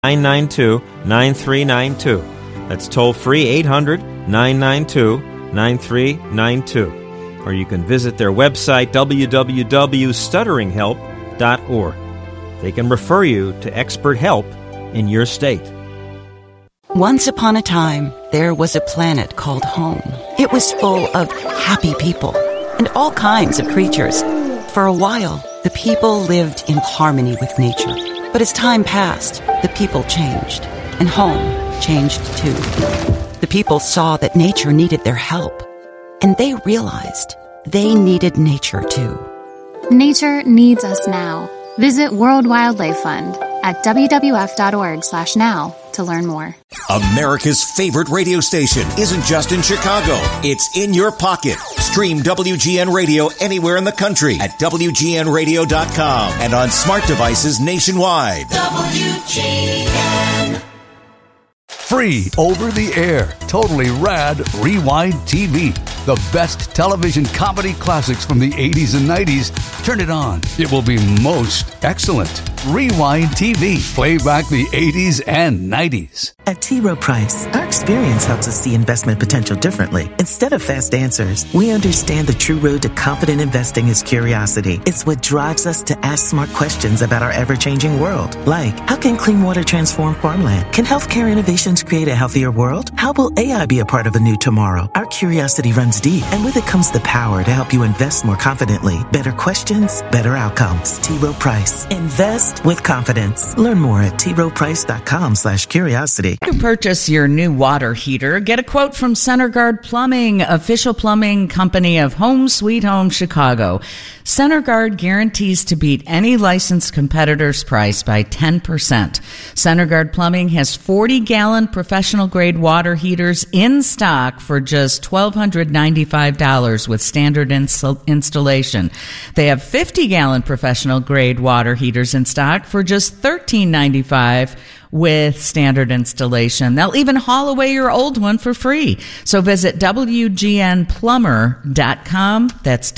800-992-9392. That's toll free 800-992-9392. Or you can visit their website www.stutteringhelp.org. They can refer you to expert help in your state. Once upon a time, there was a planet called home. It was full of happy people and all kinds of creatures. For a while, the people lived in harmony with nature. But as time passed, the people changed, and home changed too. The people saw that nature needed their help, and they realized they needed nature too. Nature needs us now. Visit World Wildlife Fund at WWF.org/now to learn more. America's favorite radio station isn't just in Chicago. It's in your pocket. Stream WGN Radio anywhere in the country at WGNradio.com and on smart devices nationwide. WGN. Free over the air, totally rad Rewind TV. The best television comedy classics from the 80s and 90s. Turn it on. It will be most excellent. Rewind TV. Play back the 80s and 90s. At T. Rowe Price, our experience helps us see investment potential differently. Instead of fast answers, we understand the true road to confident investing is curiosity. It's what drives us to ask smart questions about our ever-changing world. Like, how can clean water transform farmland? Can healthcare innovations create a healthier world? How will AI be a part of a new tomorrow? Our curiosity runs deep, and with it comes the power to help you invest more confidently. Better questions, better outcomes. T. Rowe Price. Invest with confidence. Learn more at troprice.com/curiosity. To purchase your new water heater, get a quote from CenterGuard Plumbing, official plumbing company of Home Sweet Home Chicago. CenterGuard guarantees to beat any licensed competitor's price by 10%. CenterGuard Plumbing has 40-gallon professional-grade water heaters in stock for just $1,295 with standard installation. They have 50-gallon professional-grade water heaters in stock for just $1,395 with standard installation. They'll even haul away your old one for free. So visit WGNplumber.com. That's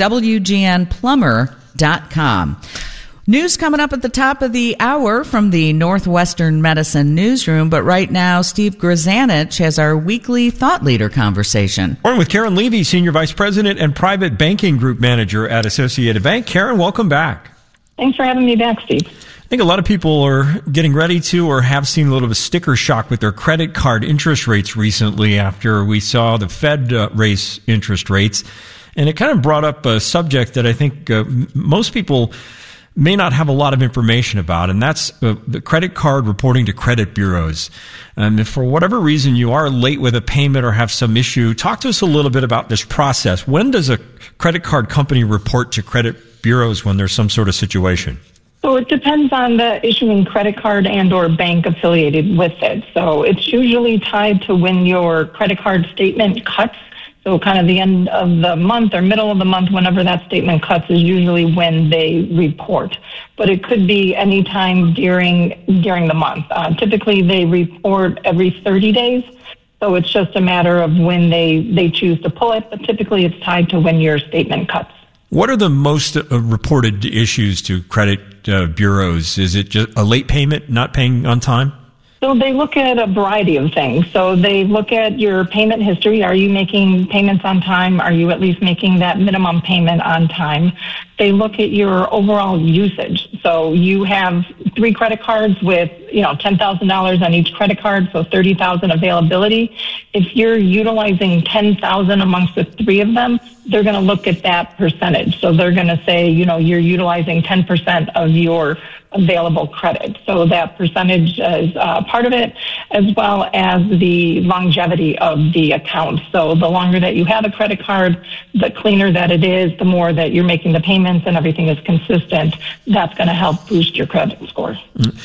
WGNplumber.com. News coming up at the top of the hour from the Northwestern Medicine Newsroom. But right now, Steve Grzanich has our weekly Thought Leader conversation. Morning with Karen Levy, Senior Vice President and Private Banking Group Manager at Associated Bank. Karen, welcome back. Thanks for having me back, Steve. I think a lot of people are getting ready to or have seen a little bit of sticker shock with their credit card interest rates recently after we saw the Fed raise interest rates. And it kind of brought up a subject that I think most people may not have a lot of information about, and that's the credit card reporting to credit bureaus. And if for whatever reason you are late with a payment or have some issue, talk to us a little bit about this process. When does a credit card company report to credit bureaus when there's some sort of situation? So it depends on the issuing credit card and or bank affiliated with it. So it's usually tied to when your credit card statement cuts. So kind of the end of the month or middle of the month, whenever that statement cuts is usually when they report. But it could be any time during the month. Typically they report every 30 days. So it's just a matter of when they choose to pull it. But typically it's tied to when your statement cuts. What are the most reported issues to credit bureaus? Is it just a late payment, not paying on time? So they look at a variety of things. So they look at your payment history. Are you making payments on time? Are you at least making that minimum payment on time? They look at your overall usage. So you have 3 credit cards with, $10,000 on each credit card, so $30,000 availability. If you're utilizing $10,000 amongst the 3 of them, they're going to look at that percentage. So they're going to say, you're utilizing 10% of your available credit. So that percentage is part of it, as well as the longevity of the account. So the longer that you have a credit card, the cleaner that it is, the more that you're making the payments and everything is consistent. That's going to help boost your credit score.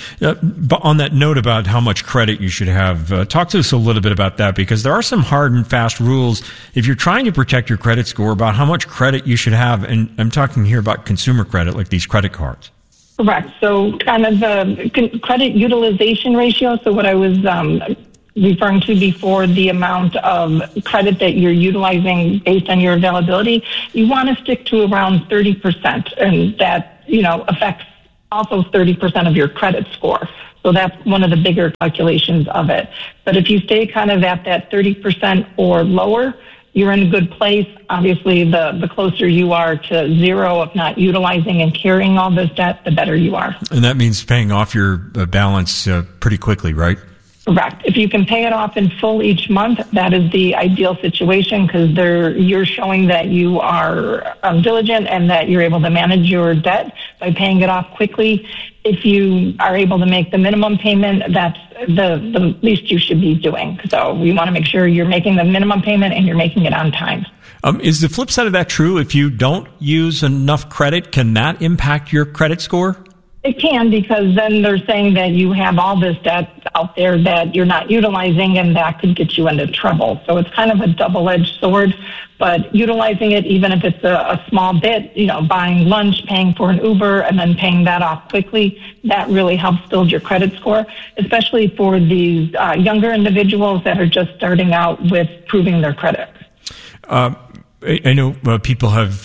But on that note about how much credit you should have, talk to us a little bit about that, because there are some hard and fast rules if you're trying to protect your credit score about how much credit you should have. And I'm talking here about consumer credit, like these credit cards. Correct. So kind of the credit utilization ratio. So what I was referring to before, the amount of credit that you're utilizing based on your availability, you want to stick to around 30%. And that, affects also 30% of your credit score. So So that's one of the bigger calculations of it. But if you stay kind of at that 30% or lower, you're in a good place. Obviously, the closer you are to zero of not utilizing and carrying all this debt, the better you are. And that means paying off your balance pretty quickly, right? Correct. If you can pay it off in full each month, that is the ideal situation because you're showing that you are diligent and that you're able to manage your debt by paying it off quickly. If you are able to make the minimum payment, that's the least you should be doing. So we want to make sure you're making the minimum payment and you're making it on time. Is the flip side of that true? If you don't use enough credit, can that impact your credit score? It can, because then they're saying that you have all this debt out there that you're not utilizing, and that could get you into trouble. So it's kind of a double-edged sword, but utilizing it, even if it's a small bit, buying lunch, paying for an Uber, and then paying that off quickly, that really helps build your credit score, especially for these younger individuals that are just starting out with proving their credit. I know people have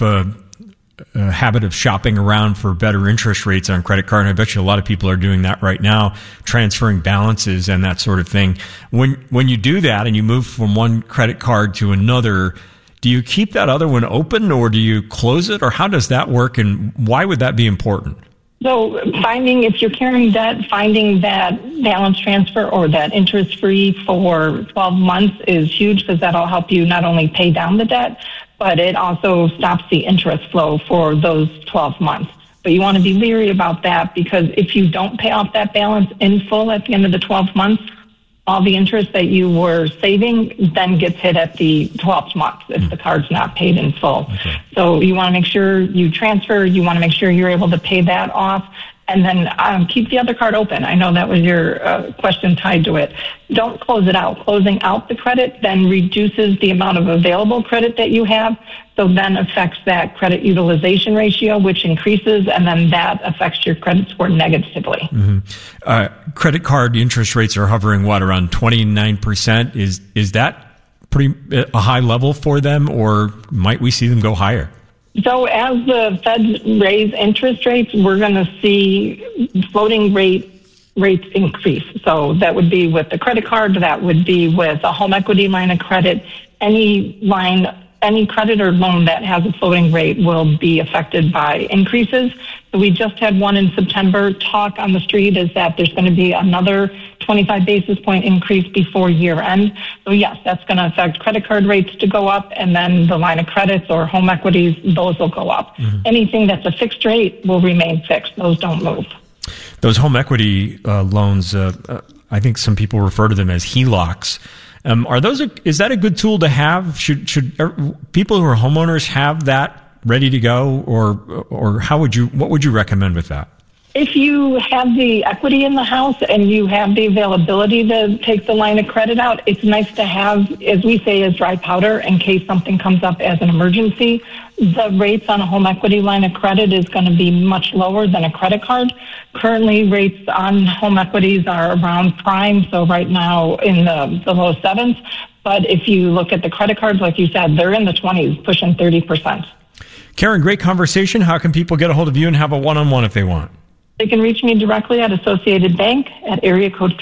a habit of shopping around for better interest rates on credit card. And I bet you a lot of people are doing that right now, transferring balances and that sort of thing. When you do that and you move from one credit card to another, do you keep that other one open or do you close it, or how does that work, and why would that be important? So if you're carrying debt, finding that balance transfer or that interest-free for 12 months is huge, because that'll help you not only pay down the debt, but it also stops the interest flow for those 12 months. But you want to be leery about that, because if you don't pay off that balance in full at the end of the 12 months, all the interest that you were saving then gets hit at the 12th month if the card's not paid in full. Okay. So you want to make sure you transfer. You want to make sure you're able to pay that off. And then keep the other card open. I know that was your question tied to it. Don't close it out. Closing out the credit then reduces the amount of available credit that you have, so then affects that credit utilization ratio, which increases, and then that affects your credit score negatively. Mm-hmm. Credit card interest rates are hovering, around 29%? Is that pretty a high level for them, or might we see them go higher? So as the Fed raise interest rates, we're going to see floating rates increase. So that would be with the credit card, that would be with a home equity line of credit. Any credit or loan that has a floating rate will be affected by increases. So we just had one in September. Talk on the street is that there's going to be another 25 basis point increase before year end. So yes, that's going to affect credit card rates to go up, and then the line of credits or home equities, those will go up. Mm-hmm. Anything that's a fixed rate will remain fixed. Those don't move. Those home equity loans, I think some people refer to them as HELOCs. Is that a good tool to have? Should people who are homeowners have that ready to go, or what would you recommend with that? If you have the equity in the house and you have the availability to take the line of credit out, it's nice to have, as we say, as dry powder in case something comes up as an emergency. The rates on a home equity line of credit is going to be much lower than a credit card. Currently, rates on home equities are around prime, so right now in the low sevens. But if you look at the credit cards, like you said, they're in the 20s, pushing 30%. Karen, great conversation. How can people get a hold of you and have a one-on-one if they want? They can reach me directly at Associated Bank at area code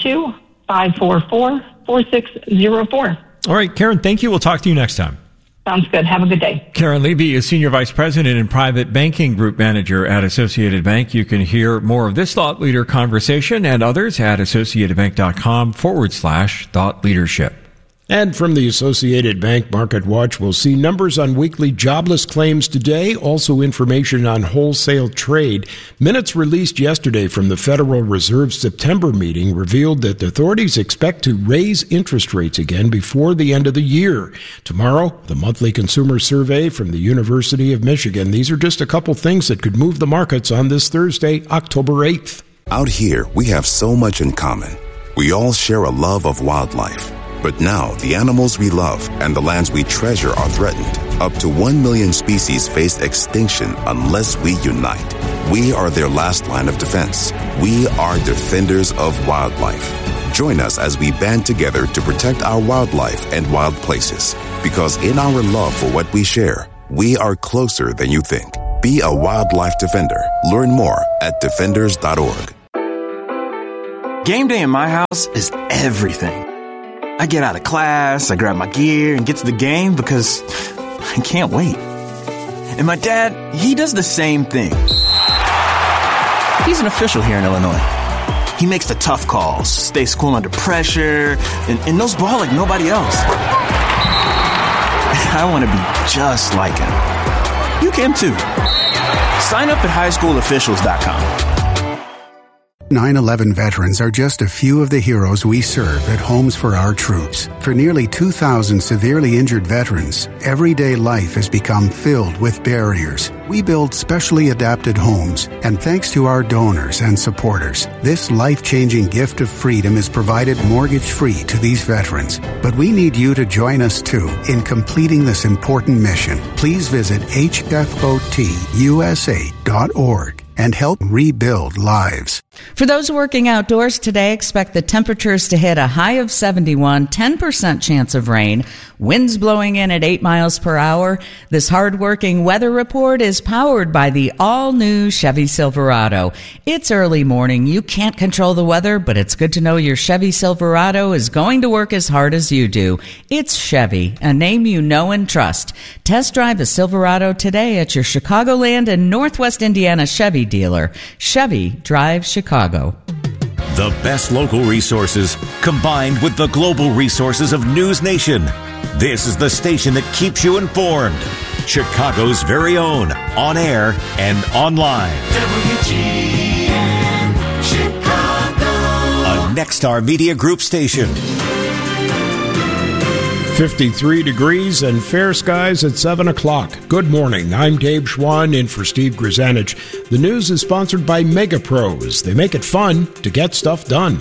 312-544-4604. All right, Karen, thank you. We'll talk to you next time. Sounds good. Have a good day. Karen Levy is Senior Vice President and Private Banking Group Manager at Associated Bank. You can hear more of this thought leader conversation and others at associatedbank.com/thought leadership. And from the Associated Bank Market Watch, we'll see numbers on weekly jobless claims today, also information on wholesale trade. Minutes released yesterday from the Federal Reserve September meeting revealed that the authorities expect to raise interest rates again before the end of the year. Tomorrow, the monthly consumer survey from the University of Michigan. These are just a couple things that could move the markets on this Thursday, October 8th. Out here, we have so much in common. We all share a love of wildlife. But now, the animals we love and the lands we treasure are threatened. Up to 1 million species face extinction unless we unite. We are their last line of defense. We are defenders of wildlife. Join us as we band together to protect our wildlife and wild places. Because in our love for what we share, we are closer than you think. Be a wildlife defender. Learn more at defenders.org. Game day in my house is everything. I get out of class, I grab my gear, and get to the game because I can't wait. And my dad, he does the same thing. He's an official here in Illinois. He makes the tough calls, stays cool under pressure, and knows ball like nobody else. I want to be just like him. You can too. Sign up at highschoolofficials.com. 9/11 veterans are just a few of the heroes we serve at Homes for Our Troops. For nearly 2,000 severely injured veterans, everyday life has become filled with barriers. We build specially adapted homes, and thanks to our donors and supporters, this life-changing gift of freedom is provided mortgage-free to these veterans. But we need you to join us, too, in completing this important mission. Please visit hfotusa.org and help rebuild lives. For those working outdoors today, expect the temperatures to hit a high of 71, 10% chance of rain, winds blowing in at 8 miles per hour. This hard-working weather report is powered by the all-new Chevy Silverado. It's early morning. You can't control the weather, but it's good to know your Chevy Silverado is going to work as hard as you do. It's Chevy, a name you know and trust. Test drive a Silverado today at your Chicagoland and Northwest Indiana Chevy dealer. Chevy, drive Chicago. The best local resources combined with the global resources of News Nation. This is the station that keeps you informed. Chicago's very own, on air and online. WGN Chicago. A Nexstar Media Group station. 53 degrees and fair skies at 7 o'clock. Good morning. I'm Dave Schwann in for Steve Grzanich. The news is sponsored by MegaPros. They make it fun to get stuff done.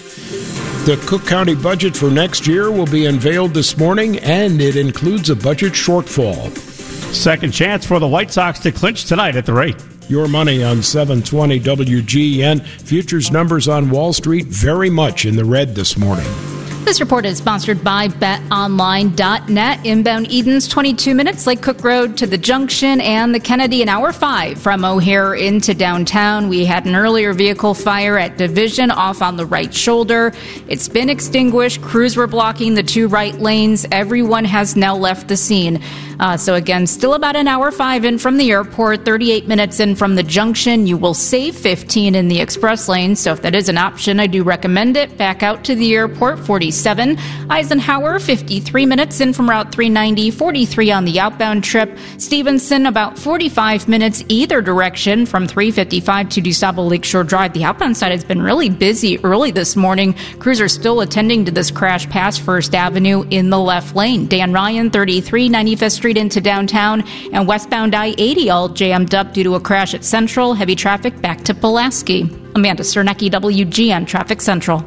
The Cook County budget for next year will be unveiled this morning, and it includes a budget shortfall. Second chance for the White Sox to clinch tonight at the rate. Your money on 720 WGN. Futures numbers on Wall Street very much in the red this morning. This report is sponsored by BetOnline.net. Inbound Edens, 22 minutes, Lake Cook Road to the Junction, and the Kennedy, an hour 5 from O'Hare into downtown. We had an earlier vehicle fire at Division off on the right shoulder. It's been extinguished. Crews were blocking the 2 right lanes. Everyone has now left the scene. So again, still about an hour 5 in from the airport, 38 minutes in from the Junction. You will save 15 in the express lane. So if that is an option, I do recommend it. Back out to the airport, 47. Eisenhower, 53 minutes in from Route 390, 43 on the outbound trip. Stevenson, about 45 minutes either direction from 355 to DuSable Lakeshore Drive. The outbound side has been really busy early this morning. Crews are still attending to this crash past First Avenue in the left lane. Dan Ryan, 33, 95th Street into downtown, and westbound I-80 all jammed up due to a crash at Central. Heavy traffic back to Pulaski. Amanda Cernecki, WGN Traffic Central.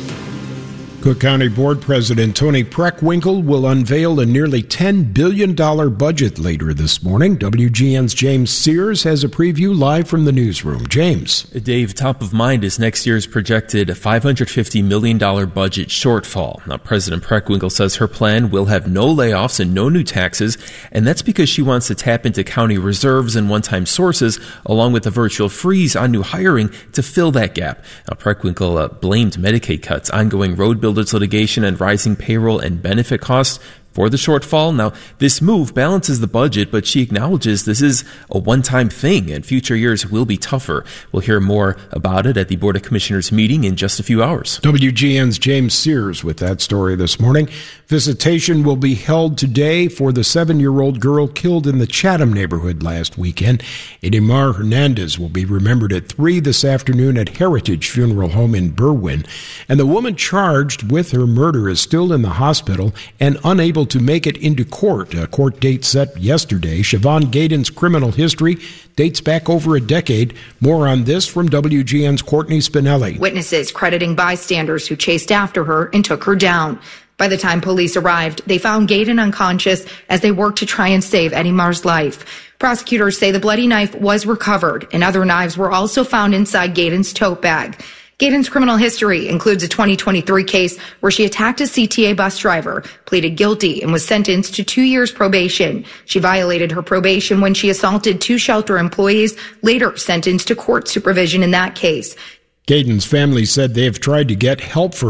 Cook County Board President Tony Preckwinkle will unveil a nearly $10 billion budget later this morning. WGN's James Sears has a preview live from the newsroom. James. Dave, top of mind is next year's projected $550 million budget shortfall. Now, President Preckwinkle says her plan will have no layoffs and no new taxes, and that's because she wants to tap into county reserves and one-time sources, along with a virtual freeze on new hiring to fill that gap. Now, Preckwinkle blamed Medicaid cuts, ongoing road building litigation, and rising payroll and benefit costs for the shortfall. Now, this move balances the budget, but she acknowledges this is a one-time thing and future years will be tougher. We'll hear more about it at the Board of Commissioners meeting in just a few hours. WGN's James Sears with that story this morning. Visitation will be held today for the 7-year-old girl killed in the Chatham neighborhood last weekend. Edimar Hernandez will be remembered at 3 this afternoon at Heritage Funeral Home in Berwyn. And the woman charged with her murder is still in the hospital and unable to make it into court. A court date set yesterday. Siobhan Gaydon's criminal history dates back over a decade. More on this from WGN's Courtney Spinelli. Witnesses crediting bystanders who chased after her and took her down. By the time police arrived, they found Gaydon unconscious as they worked to try and save Edimar's life. Prosecutors say the bloody knife was recovered, and other knives were also found inside Gaydon's tote bag. Gaydon's criminal history includes a 2023 case where she attacked a CTA bus driver, pleaded guilty, and was sentenced to 2 years probation. She violated her probation when she assaulted 2 shelter employees, later sentenced to court supervision in that case. Caden's family said they have tried to get help for